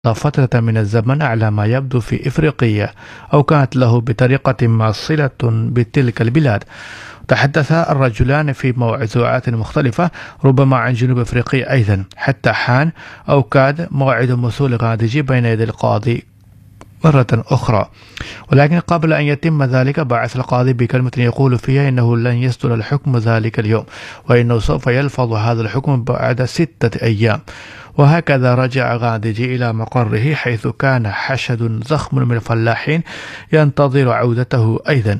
فترة من الزمن على ما يبدو في إفريقيا، أو كانت له بطريقة ما صلة بتلك البلاد. تحدث الرجلان في موضوعات مختلفة، ربما عن جنوب أفريقيا أيضا، حتى حان أو كاد موعد مثول غانديجي بين يدي القاضي مرة أخرى. ولكن قبل أن يتم ذلك بعث القاضي بكلمة يقول فيها إنه لن يصدر الحكم ذلك اليوم، وإنه سوف يلفظ هذا الحكم بعد 6 أيام. وهكذا رجع غانديجي إلى مقره، حيث كان حشد ضخم من الفلاحين ينتظر عودته أيضا.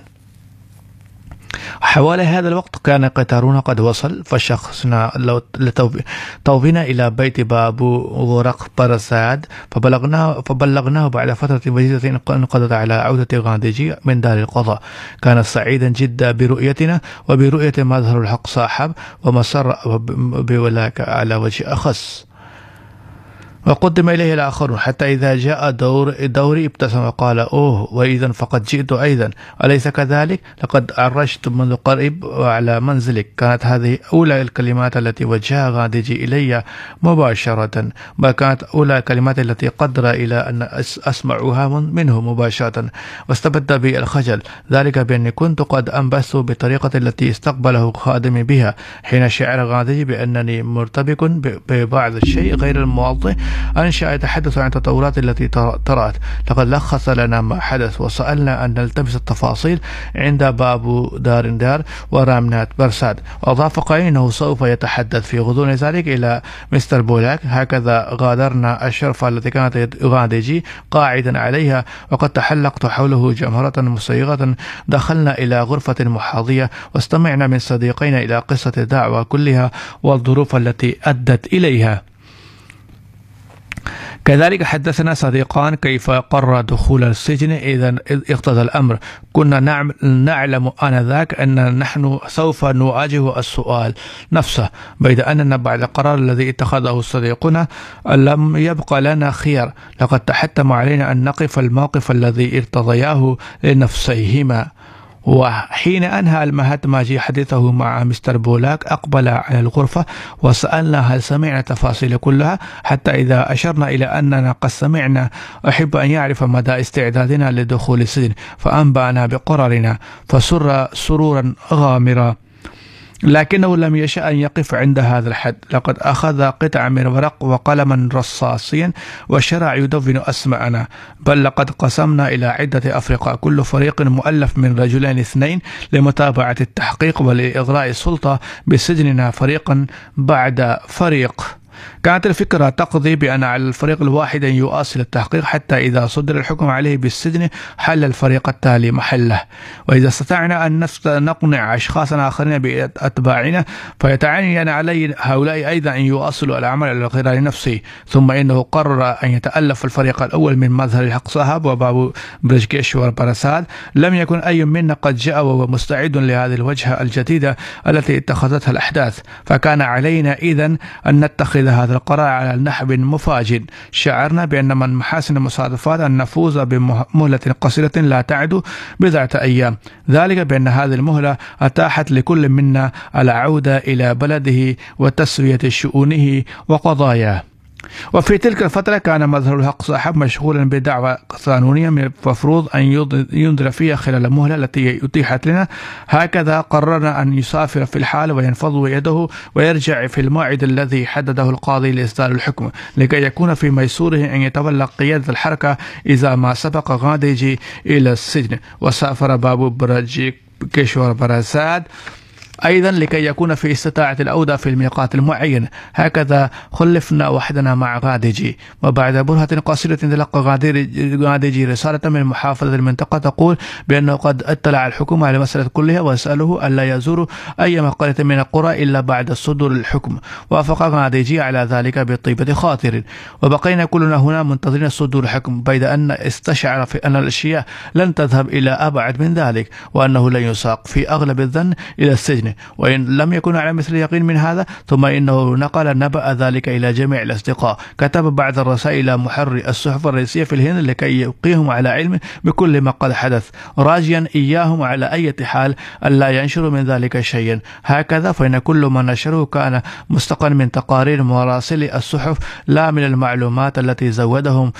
حوالي هذا الوقت كان قطارنا قد وصل، فشخصنا لتوبنا إلى بيت بابو غورق برساد، فبلغناه بعد فترة وجيزة انقضت على عودة غانديجي من دار القضاء. كان سعيدا جدا برؤيتنا وبرؤية مظهر الحق صاحب، ومسر بولاك على وجه أخص. وقدم إليه الآخرون، حتى إذا جاء دوري ابتسم وقال: أوه، وإذا فقد جئت أيضا، أليس كذلك؟ لقد عرجت منذ قريب على منزلك. كانت هذه أولى الكلمات التي وجهها غانديجي إلي مباشرة، بل كانت أولى الكلمات التي قدر إلى أن أسمعها منه مباشرة. واستبد بي الخجل، ذلك بأني كنت قد أنبثت بطريقة التي استقبله خادمي بها، حين شعر غانديجي بأنني مرتبك ببعض الشيء غير الموضح. أنشأ يتحدث عن التطورات التي طرأت. لقد لخص لنا ما حدث، وسألنا أن نلتمس التفاصيل عند بابو دار ورامنات برساد. وأضاف قائلا أنه سوف يتحدث في غضون ذلك إلى مستر بولاك. هكذا غادرنا الشرفة التي كانت غانديجي قاعدا عليها، وقد تحلقت حوله جمهرة مسيغة. دخلنا إلى غرفة محاضية، واستمعنا من صديقين إلى قصة الدعوة كلها والظروف التي أدت إليها. كذلك حدثنا صديقان كيف قرر دخول السجن إذا اقتضى الأمر. كنا نعلم آنذاك أن نحن سوف نواجه السؤال نفسه، بيد أننا بعد القرار الذي اتخذه صديقنا لم يبقى لنا خيار. لقد تحتم علينا أن نقف الموقف الذي ارتضياه لنفسيهما. وحين أنهى المهاتماجي حديثه مع مستر بولاك، أقبل على الغرفة وسألنا هل سمعنا تفاصيل كلها، حتى إذا أشرنا إلى أننا قد سمعنا أحب أن يعرف مدى استعدادنا لدخول السجن، فأنبأنا بقرارنا، فسر سرورا غامرا. لكنه لم يشأ أن يقف عند هذا الحد. لقد أخذ قطعة من ورق وقلما رصاصيا وشرع يدون أسماءنا، بل لقد قسمنا إلى عدة أفرقاء، كل فريق مؤلف من رجلين 2 لمتابعة التحقيق ولإغراء السلطة بسجننا فريقا بعد فريق. كانت الفكرة تقضي بأن على الفريق الواحد أن يواصل التحقيق حتى إذا صدر الحكم عليه بالسجن حل الفريق التالي محله. وإذا استطعنا أن نقنع أشخاصا آخرين بأتباعنا فيتعين علي هؤلاء أيضا أن يواصلوا العمل على الغرار نفسه. ثم إنه قرر أن يتألف الفريق الأول من مظهر الحق صاحب وبابو برجكيشور برساد. لم يكن أي منا قد جاء وهو مستعد لهذه الوجهة الجديدة التي اتخذتها الأحداث، فكان علينا إذن أن نتخذ هذا القرار على نحو مفاجئ. شعرنا بأن من محاسن المصادفات أن نفوز بمهلة قصيرة لا تعد بضعة أيام، ذلك بأن هذه المهلة أتاحت لكل منا العودة إلى بلده وتسوية شؤونه وقضاياه. وفي تلك الفترة كان مظهر الحق صاحب مشغولا بدعوى قانونية المفروض أن ينظر فيها خلال المهلة التي أتيحت لنا. هكذا قررنا أن يسافر في الحال وينفض يده ويرجع في الموعد الذي حدده القاضي لإصدار الحكم، لكي يكون في ميسوره أن يتولى قيادة الحركة إذا ما سبق غانديجي إلى السجن. وسافر بابو برجكيشور برساد أيضا لكي يكون في استطاعة العودة في الميقات المعين. هكذا خلفنا وحدنا مع غانديجي. وبعد برهة قصيرة تلقى غانديجي رسالة من محافظة المنطقة تقول بأنه قد اطلع الحكومة على المسألة كلها، ويسأله ألا يزور أي قرية من القرى إلا بعد صدور الحكم. وافق غانديجي على ذلك بطيبة خاطر، وبقينا كلنا هنا منتظرين صدور الحكم، بيد أن استشعر في أن الأشياء لن تذهب إلى أبعد من ذلك، وأنه لن يساق في أغلب الظن إلى السجن. يقينه. وإن لم يكن على مثل يقين من هذا ثم إنه نقل نبأ ذلك إلى جميع الأصدقاء. كتب بعض الرسائل إلى محرري الصحف الرئيسية في الهند لكي يبقيهم على علم بكل ما قد حدث، راجيا إياهم على أي حال ألا ينشروا من ذلك شيئا. هكذا فإن كل ما نشره كان مستقا من تقارير مراسلي الصحف لا من المعلومات التي زودهم